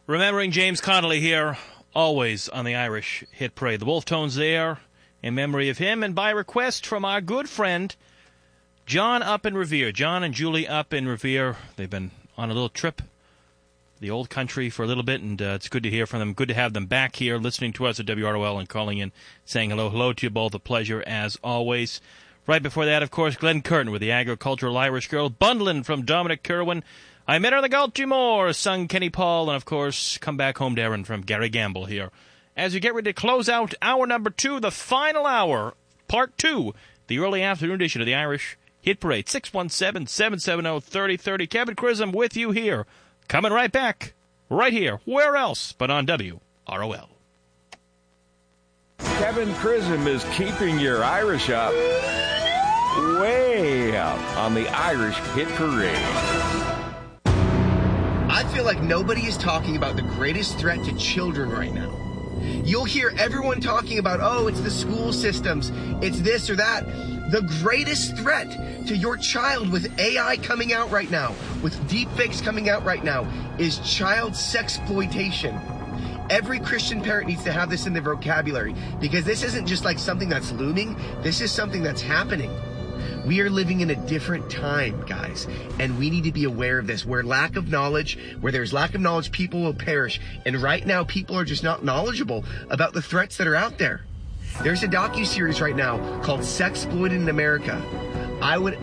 Remembering James Connolly here, always on the Irish Hit Parade. The Wolf Tones there in memory of him, and by request from our good friend John up in Revere. John and Julie up in Revere. They've been on a little trip, the old country, for a little bit, and it's good to hear from them. Good to have them back here listening to us at WROL and calling in, saying hello. Hello to you both. A pleasure as always. Right before that, of course, Glenn Curtin with the Agricultural Irish Girl. Bundlin' from Dominic Kerwin. I Met Her on the Gulchy Moor, sung Kenny Paul, and of course, Come Back Home, Darren, from Gary Gamble here. As we get ready to close out hour number 2, the final hour, part 2, the early afternoon edition of the Irish Hit Parade, 617-770-3030. Kevin Chisholm with you here, coming right back, right here, where else but on WROL. Kevin Chisholm is keeping your Irish up, way up on the Irish Hit Parade. I feel like nobody is talking about the greatest threat to children right now. You'll hear everyone talking about, oh, it's the school systems, it's this or that. The greatest threat to your child with AI coming out right now, with deepfakes coming out right now, is child sexploitation. Every Christian parent needs to have this in their vocabulary, because this isn't just like something that's looming, this is something that's happening. We are living in a different time, guys, and we need to be aware of this. Where there's lack of knowledge, people will perish. And right now, people are just not knowledgeable about the threats that are out there. There's a docuseries right now called Sexploited in America. I would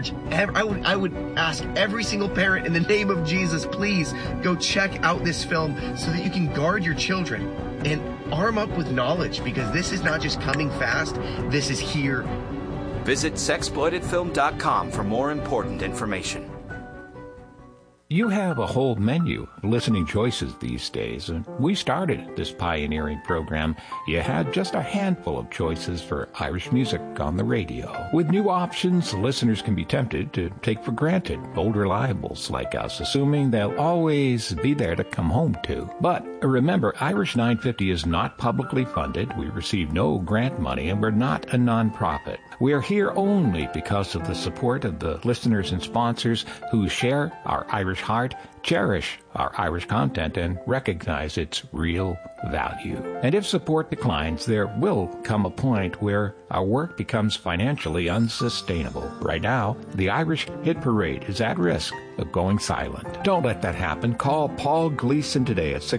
ask every single parent in the name of Jesus, please go check out this film so that you can guard your children and arm up with knowledge, because this is not just coming fast, this is here. Visit sexploitedfilm.com for more important information. You have a whole menu of listening choices these days, and we started this pioneering program. You had just a handful of choices for Irish music on the radio. With new options, listeners can be tempted to take for granted old reliables like us, assuming they'll always be there to come home to. But remember, Irish 950 is not publicly funded. We receive no grant money, and we're not a nonprofit. We are here only because of the support of the listeners and sponsors who share our Irish heart, cherish our Irish content, and recognize its real value. And if support declines, there will come a point where our work becomes financially unsustainable. Right now, the Irish Hit Parade is at risk of going silent. Don't let that happen. Call Paul Gleason today at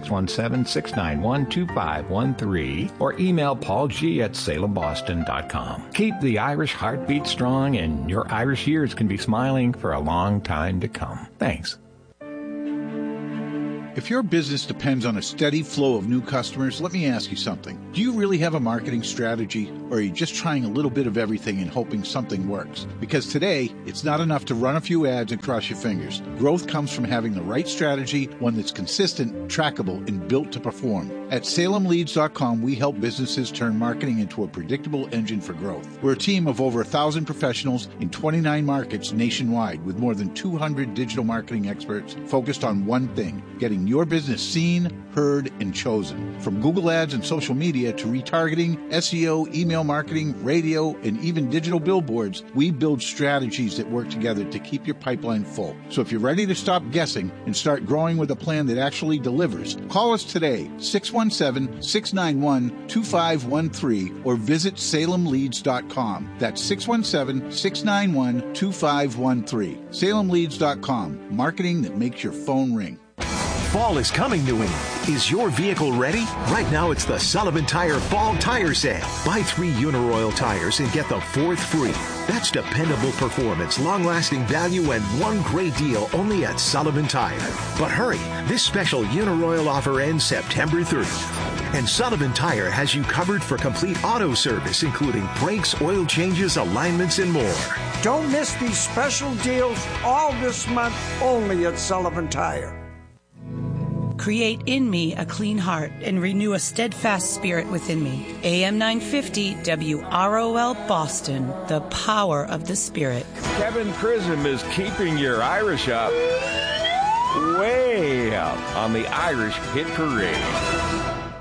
617-691-2513 or email paulg@salemboston.com. Keep the Irish heartbeat strong, and your Irish years can be smiling for a long time to come. Thanks. If your business depends on a steady flow of new customers, let me ask you something. Do you really have a marketing strategy, or are you just trying a little bit of everything and hoping something works? Because today, it's not enough to run a few ads and cross your fingers. Growth comes from having the right strategy, one that's consistent, trackable, and built to perform. At SalemLeads.com, we help businesses turn marketing into a predictable engine for growth. We're a team of over 1,000 professionals in 29 markets nationwide, with more than 200 digital marketing experts focused on one thing: getting your business seen, heard, and chosen. From Google Ads and social media to retargeting, SEO, email marketing, radio, and even digital billboards, we build strategies that work together to keep your pipeline full. So if you're ready to stop guessing and start growing with a plan that actually delivers, call us today, 617-691-2513, or visit SalemLeads.com. That's 617-691-2513. SalemLeads.com, marketing that makes your phone ring. Fall is coming, New England. Is your vehicle ready? Right now, it's the Sullivan Tire Fall Tire Sale. Buy 3 Uniroyal tires and get the 4th free. That's dependable performance, long-lasting value, and one great deal only at Sullivan Tire. But hurry, this special Uniroyal offer ends September 30th. And Sullivan Tire has you covered for complete auto service, including brakes, oil changes, alignments, and more. Don't miss these special deals all this month only at Sullivan Tire. Create in me a clean heart and renew a steadfast spirit within me. AM 950 WROL Boston, the power of the Spirit. Kevin Chisholm is keeping your Irish up, way up on the Irish Hit Parade.